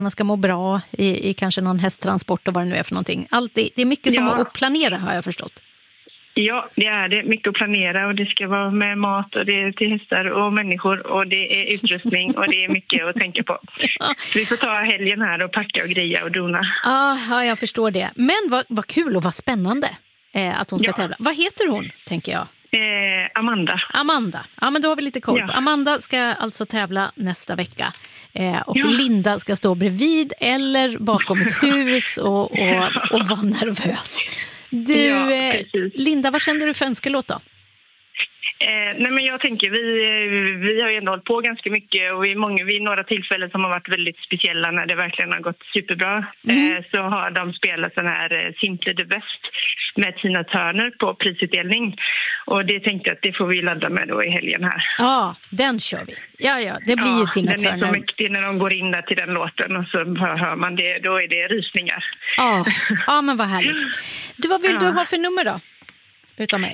man ska må bra i kanske någon hästtransport och vad det nu är för någonting. Det är mycket som att planera, har jag förstått. Ja, det är det. Mycket att planera och det ska vara med mat och det är till hästar och människor och det är utrustning och det är mycket att tänka på. Så vi får ta helgen här och packa och greja och dona. Ja, jag förstår det. Men vad kul och vad spännande att hon ska tävla. Vad heter hon, tänker jag? Amanda. Ja, men då har vi lite koll på. Amanda ska alltså tävla nästa vecka. Och Linda ska stå bredvid eller bakom ett hus och vara nervös. Linda, vad kände du för önskelåt då? Nej, men jag tänker, vi har ju ändå hållit på ganska mycket och vid några tillfällen som har varit väldigt speciella när det verkligen har gått superbra så har de spelat den här Simply the Best med Tina Turner på prisutdelning. Och det tänkte jag att det får vi ladda med då i helgen här. Ja, den kör vi. Ja, det blir ju Tina Turner. Den är så mäktig när de går in där till den låten och så hör man det, då är det rysningar. Ja, men vad härligt. Vad vill du ha för nummer då? Utav mig?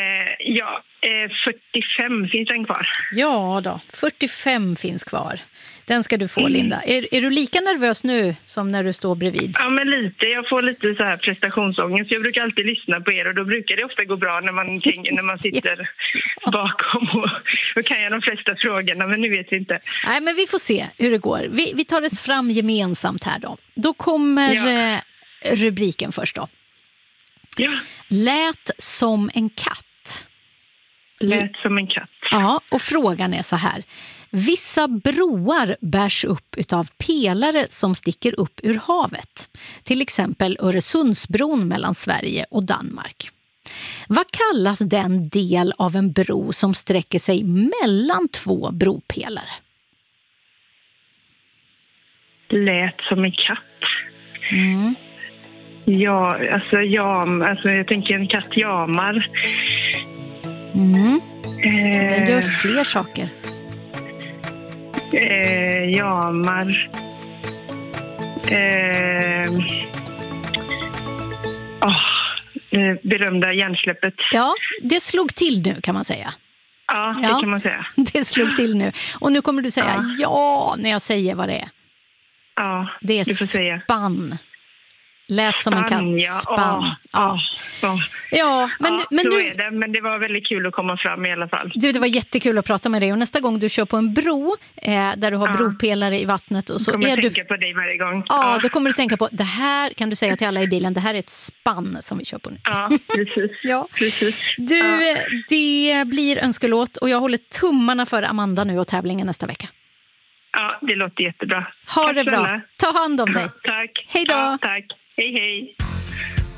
45 finns den kvar. Ja då, 45 finns kvar. Den ska du få, Linda. Är du lika nervös nu som när du står bredvid? Ja, men lite. Jag får lite så här prestationsångest. Jag brukar alltid lyssna på er och då brukar det ofta gå bra när man sitter bakom och kan jag de flesta frågorna, men nu vet vi inte. Nej, men vi får se hur det går. Vi tar oss fram gemensamt här då. Då kommer rubriken först då. Ja. Lät som en katt. Lät som en katt. Ja, och frågan är så här. Vissa broar bärs upp utav pelare som sticker upp ur havet. Till exempel Öresundsbron mellan Sverige och Danmark. Vad kallas den del av en bro som sträcker sig mellan två bropelare? Lät som en katt. Ja, alltså jag tänker en katt jamar. Den gör fler saker. Jamar. Berömda hjärnsläppet. Ja, det slog till nu kan man säga. Ja, det kan man säga. Det slog till nu. Och nu kommer du säga när jag säger vad det är. Ja, det är du får säga. Spann. Lät som en katt. Spann. Men nu är det. Men det var väldigt kul att komma fram i alla fall. Det var jättekul att prata med dig. Och nästa gång du kör på en bro där du har bropelare i vattnet och så kommer tänka på dig varje gång. Ja, då kommer du tänka på det här, kan du säga till alla i bilen, det här är ett spann som vi kör på nu. Ja, precis. Precis. Det blir önskelåt och jag håller tummarna för Amanda nu och tävlingen nästa vecka. Ja, det låter jättebra. Ha det bra. Ta hand om dig. Tack. Hej då. Ja, tack. Hej, hej.